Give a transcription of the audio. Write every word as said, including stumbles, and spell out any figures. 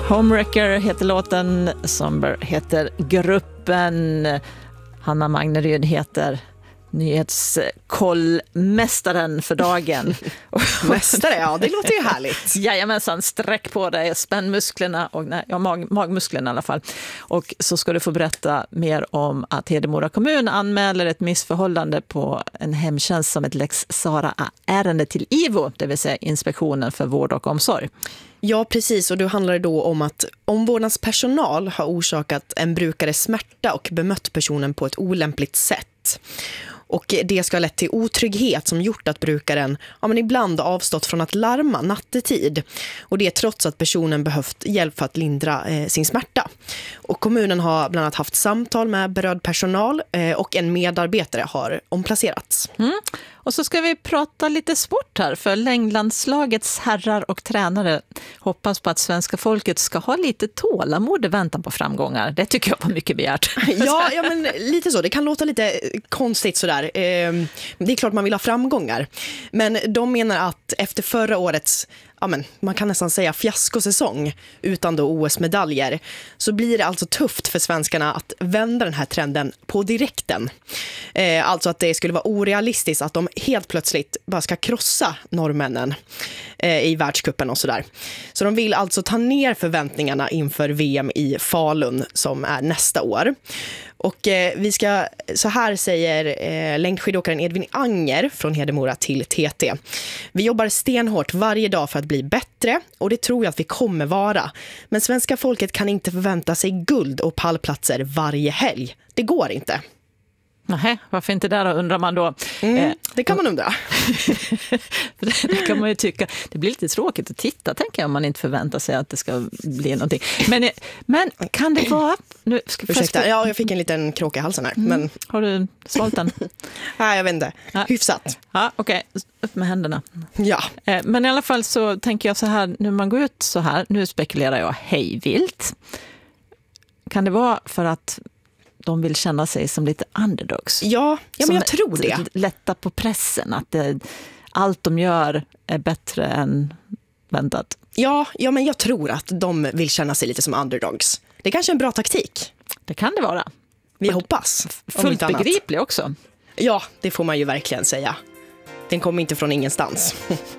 Homewrecker heter låten, Somber heter gruppen, Hanna Magneryd heter nyhetskollmästaren för dagen. Mästare, ja, det låter ju härligt. Jajamensan, sträck på dig, spänn musklerna, och, nej, ja, mag, magmusklerna i alla fall. Och så ska du få berätta mer om att Hedemora kommun anmäler ett missförhållande på en hemtjänst som ett Lex Sarah-ärende till I V O, det vill säga Inspektionen för vård och omsorg. Ja, precis. Och då handlar det då om att omvårdnadspersonal har orsakat en brukare smärta och bemött personen på ett olämpligt sätt. Och det ska ha lett till otrygghet som gjort att brukaren ja, men ibland avstått från att larma nattetid. Och det trots att personen behövt hjälp för att lindra eh, sin smärta. Och kommunen har bland annat haft samtal med berörd personal eh, och en medarbetare har omplacerats. Mm. Och så ska vi prata lite sport här, för längdlandslagets herrar och tränare hoppas på att svenska folket ska ha lite tålamod i väntan på framgångar. Det tycker jag var mycket begärt. Ja, ja, men lite så. Det kan låta lite konstigt sådär. Det är klart man vill ha framgångar. Men de menar att efter förra årets, ja, men man kan nästan säga fiaskosäsong utan då O S-medaljer, så blir det alltså tufft för svenskarna att vända den här trenden på direkten. Eh, alltså att det skulle vara orealistiskt att de helt plötsligt bara ska krossa norrmännen eh, i världscupen och sådär. Så de vill alltså ta ner förväntningarna inför V M i Falun som är nästa år. Och eh, vi ska, så här säger eh, längdskidåkaren Edvin Anger från Hedemora till T T. Vi jobbar stenhårt varje dag för att bli bättre, och det tror jag att vi kommer vara. Men svenska folket kan inte förvänta sig guld och pallplatser varje helg. Det går inte. Nej, varför inte där då, undrar man då. Mm, eh, det kan man undra. det, det kan man ju tycka. Det blir lite tråkigt att titta, tänker jag, om man inte förväntar sig att det ska bli någonting. Men, men kan det vara... Nu ska Ursäkta, ja, jag fick en liten kråka i halsen här. Mm. Men... Har du svalt den? Nej, jag vet inte. Ja. Hyfsat. Ja, okej. Okay. Upp med händerna. Ja. Eh, men i alla fall så tänker jag så här, när man går ut så här, nu spekulerar jag hejvilt. Kan det vara för att de vill känna sig som lite underdogs? Ja, ja men jag tror det. Lätta på pressen, att det, allt de gör är bättre än väntat. Ja, ja, men jag tror att de vill känna sig lite som underdogs. Det är kanske en bra taktik. Det kan det vara. Vi Men hoppas. Fullt begriplig också. Ja, det får man ju verkligen säga. Den kommer inte från ingenstans.